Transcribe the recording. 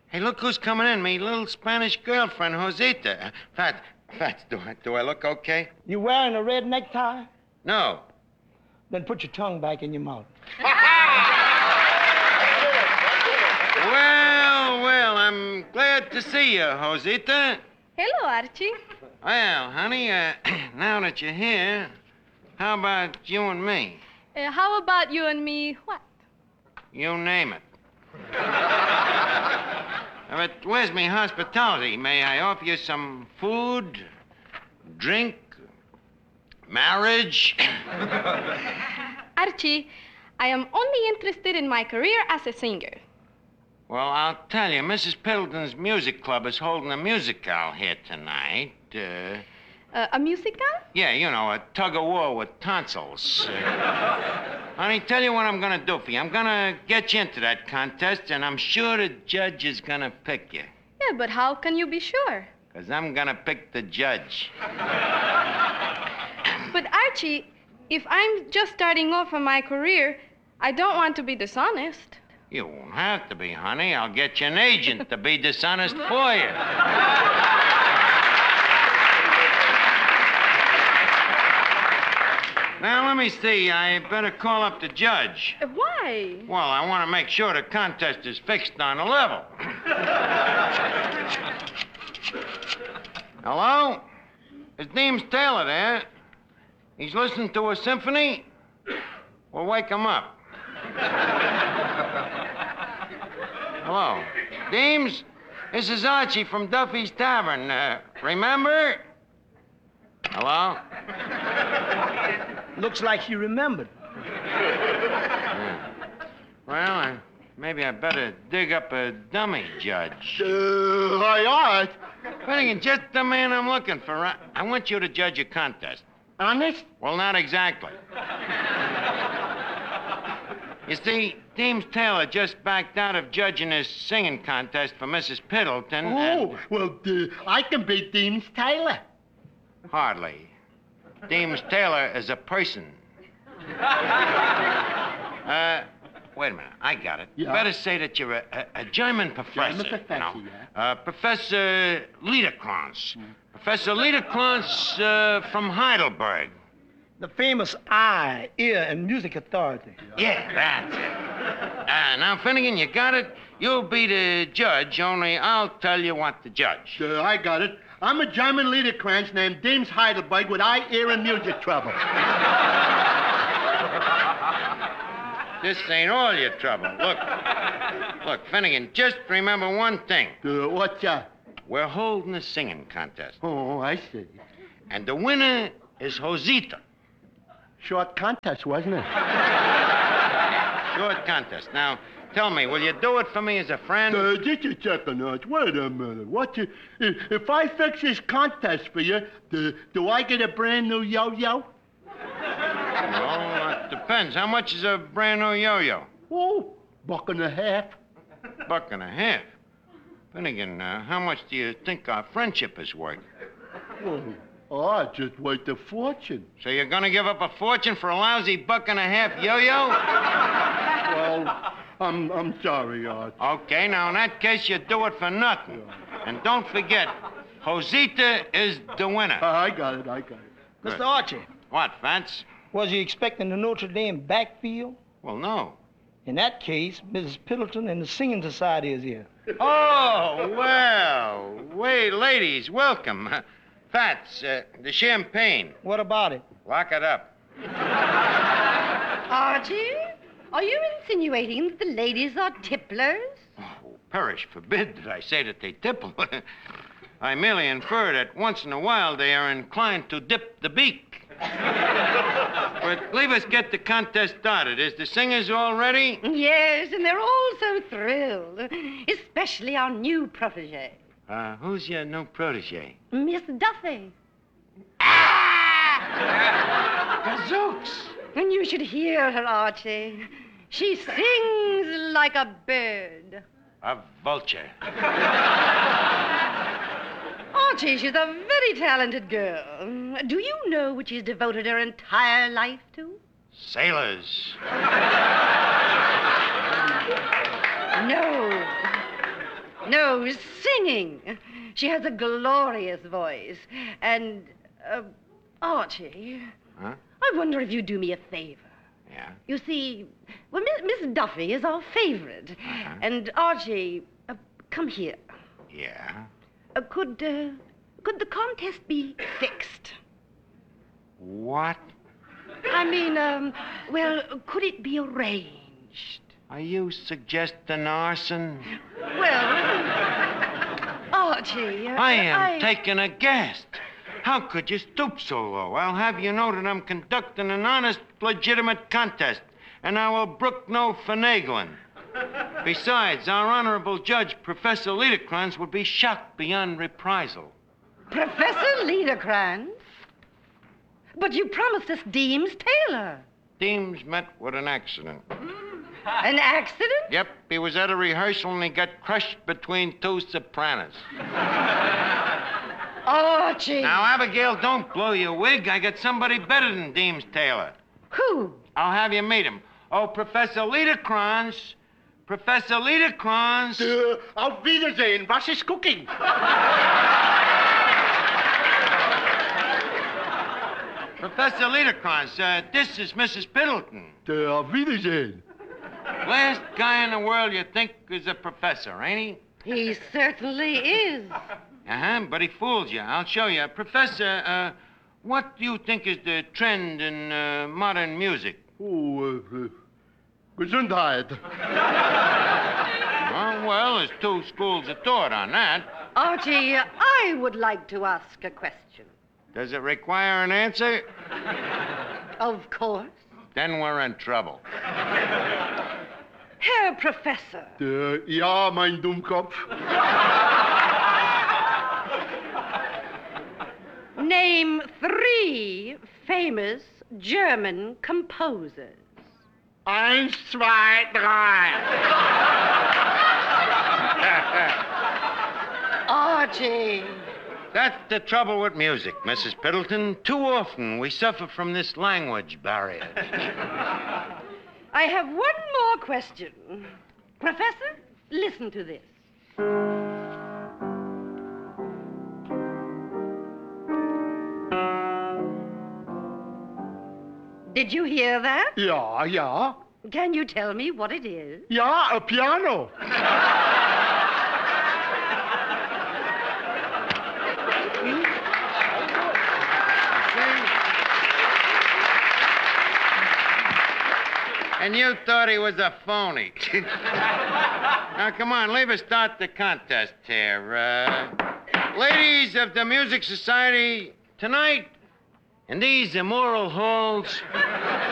Hey, look who's coming in. Me little Spanish girlfriend, Josita. Fats, do I look okay? You wearing a red necktie? No. Then put your tongue back in your mouth. Well, I'm glad to see you, Josita. Hello, Archie. Well, honey, now that you're here, how about you and me? How about you and me what? You name it. But where's me hospitality? May I offer you some food, drink, marriage? Archie, I am only interested in my career as a singer. Well, I'll tell you, Mrs. Piddleton's music club is holding a musical here tonight. A musical? Yeah, you know, a tug-of-war with tonsils. Honey, tell you what I'm gonna do for you. I'm gonna get you into that contest, and I'm sure the judge is gonna pick you. Yeah, but how can you be sure? 'Cause I'm gonna pick the judge. But Archie, if I'm just starting off in my career, I don't want to be dishonest. You won't have to be, honey. I'll get you an agent to be dishonest for you. Now, let me see. I better call up the judge. Why? Well, I want to make sure the contest is fixed on a level. Hello? Is Deems Taylor there? He's listening to a symphony? Well, wake him up. Hello? Deems? This is Archie from Duffy's Tavern. Remember? Hello? Looks like you remembered. Yeah. Well, maybe I better dig up a dummy judge. Hi, Art. Finnegan, just the man I'm looking for. I want you to judge a contest. Honest? Well, not exactly. You see, Deems Taylor just backed out of judging his singing contest for Mrs. Piddleton. Oh, well, I can beat Deems Taylor. Hardly. Deems Taylor is a person. Wait a minute. I got it. Yeah. Better say that you're a German professor. German professor, you know. yeah. Professor Liederkranz. Professor Liederkranz from Heidelberg. The famous eye, ear, and music authority. Yeah, that's it. Now, Finnegan, you got it? You'll be the judge, only I'll tell you what to judge. I got it. I'm a German Liederkranz named Deems Heidelberg with eye, ear, and music trouble. This ain't all your trouble. Look, Finnegan, just remember one thing. What's that? We're holding a singing contest. Oh, I see. And the winner is Josita. Short contest, wasn't it? Short contest. Now, tell me, will you do it for me as a friend? Just a second, Arch. Wait a minute. If I fix this contest for you, do I get a brand new yo-yo? Well, it depends. How much is a brand new yo-yo? Oh, $1.50. $1.50. Finnegan, how much do you think our friendship is worth? Oh, just worth a fortune. So you're gonna give up a fortune for a lousy $1.50 yo-yo? Well, I'm sorry, Arch. Okay, now in that case, you do it for nothing. And don't forget, Josita is the winner. I got it. Good. Mr. Archie, What, Vance? was you expecting the Notre Dame backfield? Well, no. In that case, Mrs. Piddleton and the Singing Society is here. Oh, well. Wait, ladies, welcome. Fats, the champagne. What about it? Lock it up. Archie, are you insinuating that the ladies are tipplers? Oh, perish forbid that I say that they tipple. I merely infer that once in a while they are inclined to dip the beak. But leave us get the contest started. Is the singers all ready? Yes, and they're all so thrilled, especially our new protege, Who's your new protege? Miss Duffy. Gazooks! And you should hear her, Archie. She sings like a bird. A vulture. Archie, she's a very talented girl. Do you know what she's devoted her entire life to? Sailors. No. No, singing. She has a glorious voice. And, Archie, Huh? I wonder if you'd do me a favor. Yeah? You see, well, Miss Duffy is our favorite. Uh-huh. And, Archie, come here. Yeah? Could the contest be fixed? What? I mean, well, could it be arranged? Are you suggesting arson? Well, Archie, I am taking a guess. How could you stoop so low? I'll have you know that I'm conducting an honest, legitimate contest, and I will brook no finagling. Besides, our honorable judge, Professor Liederkranz, would be shocked beyond reprisal. Professor Liederkranz? But you promised us Deems Taylor. Deems met with an accident. An accident? Yep, he was at a rehearsal and he got crushed between two sopranos. Archie. Now, Abigail, don't blow your wig. I got somebody better than Deems Taylor. Who? I'll have you meet him. Oh, Professor Liederkranz. Professor Liederkranz. Auf Wiedersehen. Was ist cooking? Professor Liederkranz, this is Mrs. Piddleton. Auf Wiedersehen. Last guy in the world you think is a professor, ain't he? He certainly is. Uh-huh, but he fooled you. I'll show you. Professor, what do you think is the trend in modern music? Oh, Gesundheit. Well, there's two schools of thought on that. Archie, I would like to ask a question. Does it require an answer? Of course. Then we're in trouble. Herr Professor. Ja, mein Dummkopf. Name 3 famous German composers. 1, 2, 3. Archie. That's the trouble with music, Mrs. Piddleton. Too often we suffer from this language barrier. I have one more question. Professor, listen to this. Did you hear that? Ja, ja. Can you tell me what it is? Ja, a piano. And you thought he was a phony. Now, come on, leave us start the contest here. Ladies of the Music Society, tonight, in these immoral halls,